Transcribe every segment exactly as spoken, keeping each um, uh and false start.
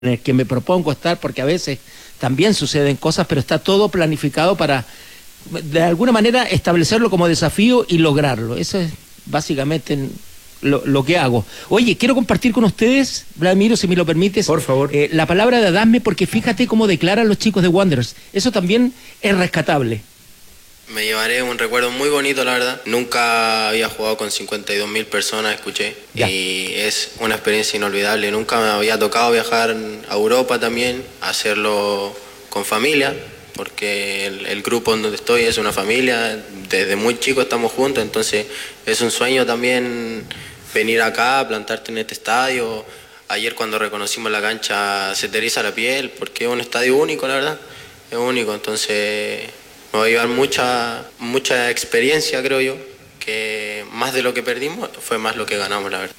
en el que me propongo estar, porque a veces también suceden cosas, pero está todo planificado para, de alguna manera, establecerlo como desafío y lograrlo. Eso es básicamente lo, lo que hago. Oye, quiero compartir con ustedes, Vladimiro, si me lo permites, por favor, eh, la palabra de Adasme, porque fíjate cómo declaran los chicos de Wanderers. Eso también es rescatable. Me llevaré un recuerdo muy bonito, la verdad. Nunca había jugado con cincuenta y dos mil personas, escuché. Ya. Y es una experiencia inolvidable. Nunca me había tocado viajar a Europa también, hacerlo con familia, porque el, el grupo donde estoy es una familia. Desde muy chico estamos juntos, entonces es un sueño también venir acá, plantarte en este estadio. Ayer cuando reconocimos la cancha se te eriza la piel, porque es un estadio único, la verdad. Es único, entonces me va a llevar mucha, mucha experiencia, creo yo, que más de lo que perdimos fue más lo que ganamos, la verdad.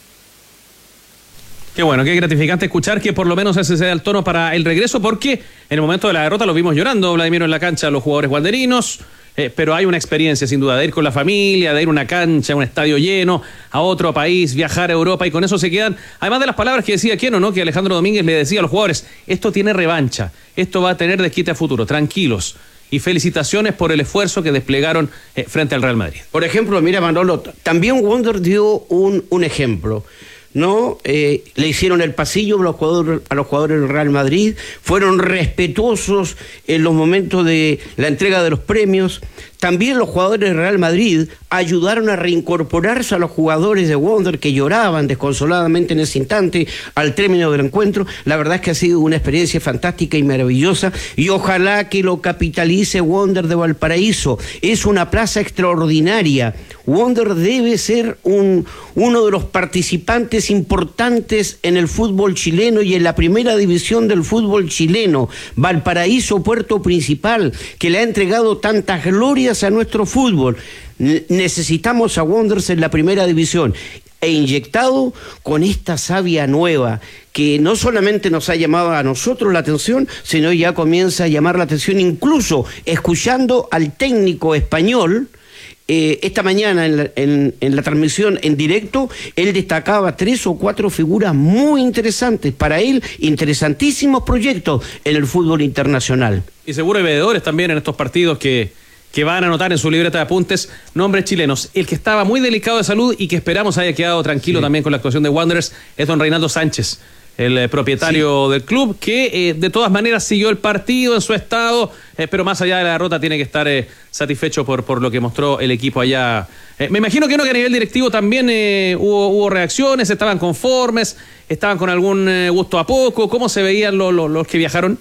Qué bueno, qué gratificante escuchar que por lo menos ese sea el tono para el regreso, porque en el momento de la derrota lo vimos llorando, Vladimiro, en la cancha, los jugadores wanderinos, eh, pero hay una experiencia sin duda de ir con la familia, de ir a una cancha, a un estadio lleno, a otro país, viajar a Europa, y con eso se quedan, además de las palabras que decía quién o no, que Alejandro Domínguez le decía a los jugadores, esto tiene revancha, esto va a tener desquite a futuro, tranquilos. Y felicitaciones por el esfuerzo que desplegaron eh, frente al Real Madrid. Por ejemplo, mira, Manolo, también Wander dio un, un ejemplo, ¿no? Eh, le hicieron el pasillo a los, jugadores, a los jugadores del Real Madrid, fueron respetuosos en los momentos de la entrega de los premios. También los jugadores del Real Madrid ayudaron a reincorporarse a los jugadores de Wander que lloraban desconsoladamente en ese instante al término del encuentro. La verdad es que ha sido una experiencia fantástica y maravillosa, y ojalá que lo capitalice Wander de Valparaíso. Es una plaza extraordinaria. Wander debe ser un, uno de los participantes importantes en el fútbol chileno y en la primera división del fútbol chileno. Valparaíso, puerto principal, que le ha entregado tantas glorias a nuestro fútbol. Necesitamos a Wanderers en la primera división, e inyectado con esta savia nueva que no solamente nos ha llamado a nosotros la atención, sino ya comienza a llamar la atención incluso escuchando al técnico español. Eh, esta mañana en la, en, en la transmisión en directo, él destacaba tres o cuatro figuras muy interesantes, para él interesantísimos proyectos en el fútbol internacional. Y seguro hay veedores también en estos partidos que, que van a anotar en su libreta de apuntes nombres chilenos. El que estaba muy delicado de salud y que esperamos haya quedado tranquilo sí. también con la actuación de Wanderers es don Reinaldo Sánchez, el eh, propietario sí. del club, que eh, de todas maneras siguió el partido en su estado, eh, pero más allá de la derrota tiene que estar eh, satisfecho por, por lo que mostró el equipo allá. Eh, me imagino que no, que a nivel directivo también eh, hubo, hubo reacciones, estaban conformes, estaban con algún eh, gusto a poco. ¿Cómo se veían lo, lo, los que viajaron?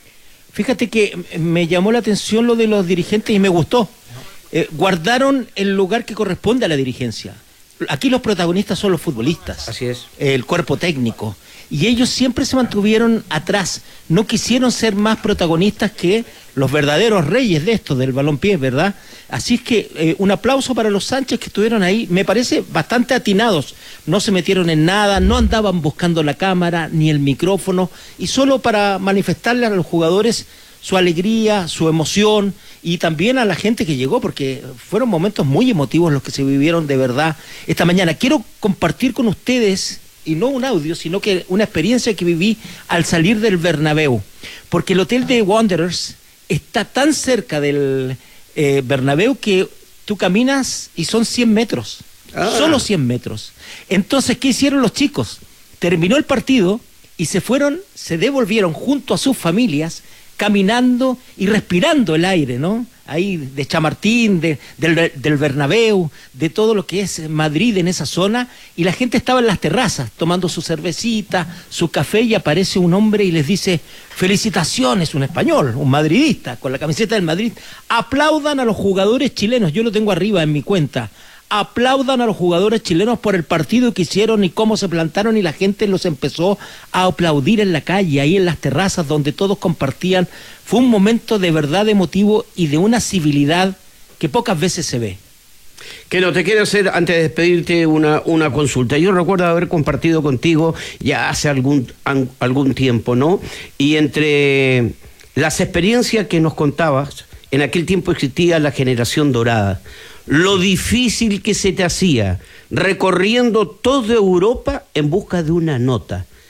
Fíjate que me llamó la atención lo de los dirigentes y me gustó. Eh, guardaron el lugar que corresponde a la dirigencia. Aquí los protagonistas son los futbolistas. Así es. El cuerpo técnico. Y ellos siempre se mantuvieron atrás. No quisieron ser más protagonistas que los verdaderos reyes de esto, del balompié, ¿verdad? Así es que eh, un aplauso para los Sánchez que estuvieron ahí, me parece bastante atinados. No se metieron en nada, no andaban buscando la cámara ni el micrófono, y solo para manifestarle a los jugadores su alegría, su emoción, y también a la gente que llegó, porque fueron momentos muy emotivos los que se vivieron de verdad esta mañana. Quiero compartir con ustedes, y no un audio, sino que una experiencia que viví al salir del Bernabéu, porque el hotel de Wanderers está tan cerca del eh, Bernabéu que tú caminas y son cien metros, ah. solo cien metros. Entonces, ¿qué hicieron los chicos? Terminó el partido y se fueron, se devolvieron junto a sus familias, caminando y respirando el aire, ¿no? Ahí de Chamartín, de, del, del Bernabéu, de todo lo que es Madrid en esa zona, y la gente estaba en las terrazas tomando su cervecita, su café, y aparece un hombre y les dice: felicitaciones, un español, un madridista, con la camiseta del Madrid, aplaudan a los jugadores chilenos, yo lo tengo arriba en mi cuenta, aplaudan a los jugadores chilenos por el partido que hicieron y cómo se plantaron, y la gente los empezó a aplaudir en la calle, ahí en las terrazas donde todos compartían. Fue un momento de verdad emotivo y de una civilidad que pocas veces se ve. Que no te quiero hacer, antes de despedirte, una, una consulta. Yo recuerdo haber compartido contigo ya hace algún, an, algún tiempo, ¿no? Y entre las experiencias que nos contabas, en aquel tiempo existía la generación dorada. Lo difícil que se te hacía recorriendo toda Europa en busca de una nota.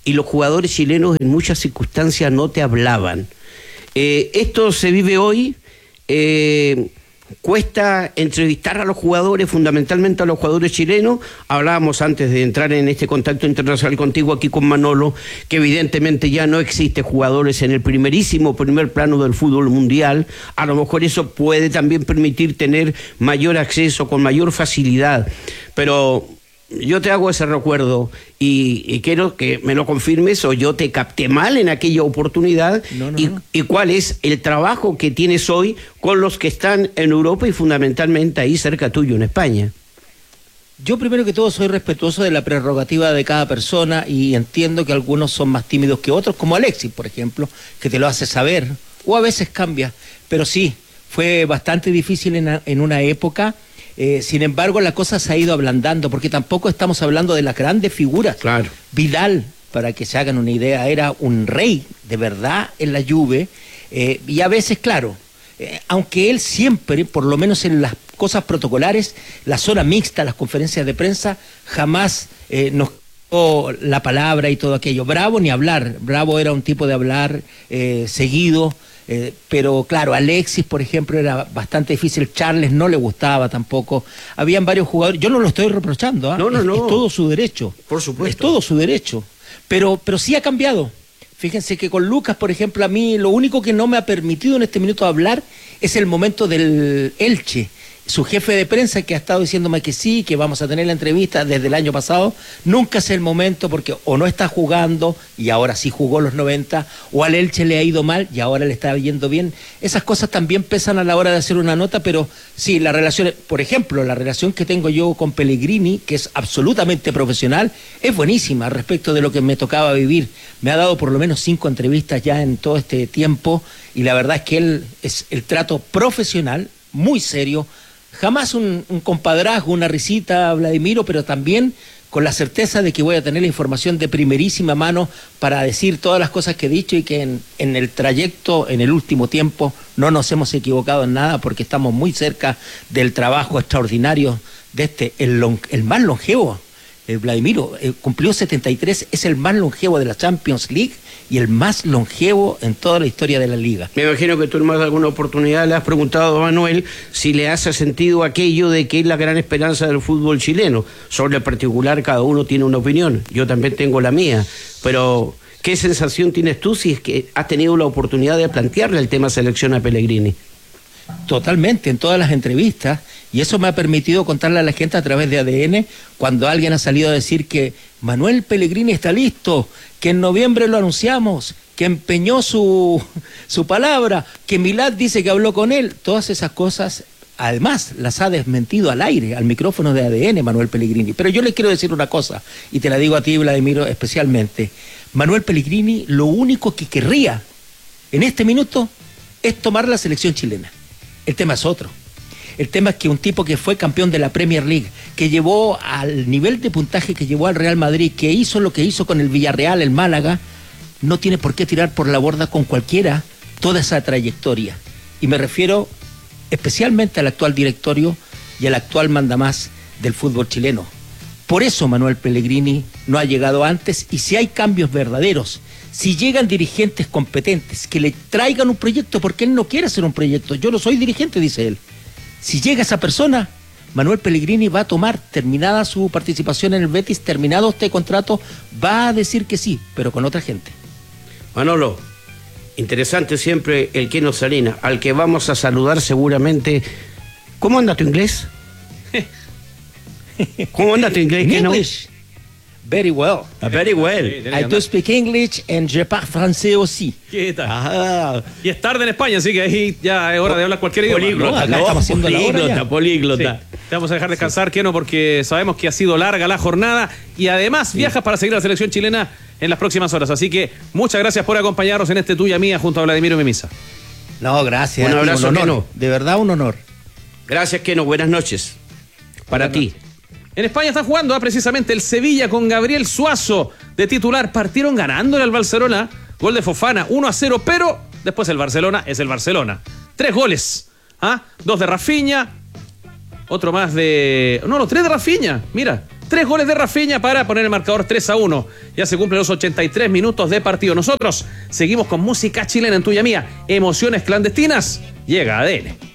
y los jugadores chilenos en muchas circunstancias no te hablaban. Eh, esto se vive hoy, eh, cuesta entrevistar a los jugadores, fundamentalmente a los jugadores chilenos. Hablábamos antes de entrar en este contacto internacional contigo aquí con Manolo, que evidentemente ya no existen jugadores en el primerísimo primer plano del fútbol mundial. A lo mejor eso puede también permitir tener mayor acceso, con mayor facilidad, pero yo te hago ese recuerdo y, y quiero que me lo confirmes, o yo te capté mal en aquella oportunidad. No, no, y, no. y cuál es el trabajo que tienes hoy con los que están en Europa y fundamentalmente ahí cerca tuyo en España. Yo primero que todo soy respetuoso de la prerrogativa de cada persona y entiendo que algunos son más tímidos que otros, como Alexis, por ejemplo, que te lo hace saber, o a veces cambia, pero sí, fue bastante difícil en, en una época. Eh, sin embargo, la cosa se ha ido ablandando, porque tampoco estamos hablando de las grandes figuras. Claro. Vidal, para que se hagan una idea, era un rey de verdad en la Juve, eh, y a veces, claro, eh, aunque él siempre, por lo menos en las cosas protocolares, la zona mixta, las conferencias de prensa, jamás eh, nos dio la palabra y todo aquello. Bravo ni hablar, Bravo era un tipo de hablar eh, seguido. Eh, pero claro, Alexis, por ejemplo, era bastante difícil. Charles no le gustaba tampoco. Habían varios jugadores. Yo no lo estoy reprochando, ¿eh? no, no, es, no. es todo su derecho. Por supuesto. Es todo su derecho. Pero, pero sí ha cambiado. Fíjense que con Lucas, por ejemplo, a mí lo único que no me ha permitido en este minuto hablar es el momento del Elche. Su jefe de prensa, que ha estado diciéndome que sí, que vamos a tener la entrevista desde el año pasado, nunca es el momento, porque o no está jugando y ahora sí jugó los noventa, o al Elche le ha ido mal y ahora le está yendo bien. Esas cosas también pesan a la hora de hacer una nota, pero sí, la relación, por ejemplo, la relación que tengo yo con Pellegrini, que es absolutamente profesional, es buenísima respecto de lo que me tocaba vivir. Me ha dado por lo menos cinco entrevistas ya en todo este tiempo y la verdad es que él es el trato profesional, muy serio. Jamás un, un compadrazgo, una risita, Vladimiro, pero también con la certeza de que voy a tener la información de primerísima mano para decir todas las cosas que he dicho y que en, en el trayecto, en el último tiempo, no nos hemos equivocado en nada porque estamos muy cerca del trabajo extraordinario de este, el, long, el más longevo. Eh, Vladimiro eh, cumplió setenta y tres, es el más longevo de la Champions League y el más longevo en toda la historia de la Liga. Me imagino que tú en más de alguna oportunidad le has preguntado a Manuel si le hace sentido aquello de que es la gran esperanza del fútbol chileno. Sobre el particular cada uno tiene una opinión, yo también tengo la mía, pero ¿qué sensación tienes tú si es que has tenido la oportunidad de plantearle el tema selección a Pellegrini? Totalmente, en todas las entrevistas, y eso me ha permitido contarle a la gente a través de A D N, cuando alguien ha salido a decir que Manuel Pellegrini está listo, que en noviembre lo anunciamos, que empeñó su, su palabra, que Milad dice que habló con él. Todas esas cosas, además, las ha desmentido al aire, al micrófono de A D N, Manuel Pellegrini. Pero yo le quiero decir una cosa, y te la digo a ti, Vladimiro, especialmente. Manuel Pellegrini lo único que querría en este minuto es tomar la selección chilena. El tema es otro. El tema es que un tipo que fue campeón de la Premier League, que llevó al nivel de puntaje que llevó al Real Madrid, que hizo lo que hizo con el Villarreal, el Málaga, no tiene por qué tirar por la borda con cualquiera toda esa trayectoria. Y me refiero especialmente al actual directorio y al actual mandamás del fútbol chileno. Por eso Manuel Pellegrini no ha llegado antes, y si hay cambios verdaderos, si llegan dirigentes competentes que le traigan un proyecto, porque él no quiere hacer un proyecto, yo no soy dirigente, dice él. Si llega esa persona, Manuel Pellegrini va a tomar, terminada su participación en el Betis, terminado este contrato, va a decir que sí, pero con otra gente. Manolo, interesante siempre el Keno Salinas, al que vamos a saludar seguramente. ¿Cómo anda tu inglés? ¿Cómo anda tu inglés, Keno? Very well. Uh, very well. I do speak English and je parle français aussi. ¿Qué tal? Ah. Y es tarde en España, así que ahí ya es hora de hablar cualquier idioma. Políglota, No, acá no, estamos haciendo la hora políglota, ya. políglota. Sí. Te vamos a dejar descansar, Keno, porque sabemos que ha sido larga la jornada y además sí. viajas para seguir a la selección chilena en las próximas horas. Así que muchas gracias por acompañarnos en este Tuya Mía junto a Vladimiro Memisa. No, gracias. Un abrazo, un honor. Keno. De verdad, un honor. Gracias, Keno. Buenas noches. Para Buenas ti. noches. En España está jugando ¿eh? precisamente el Sevilla con Gabriel Suazo de titular. Partieron ganándole al Barcelona. Gol de Fofana, uno a cero, pero después el Barcelona es el Barcelona. Tres goles. ¿Ah? Dos de Rafinha. Otro más de... No, los tres de Rafinha. Mira, Tres goles de Rafinha para poner el marcador tres a uno. Ya se cumplen los ochenta y tres minutos de partido. Nosotros seguimos con música chilena en tuya mía. Emociones clandestinas. Llega A D N.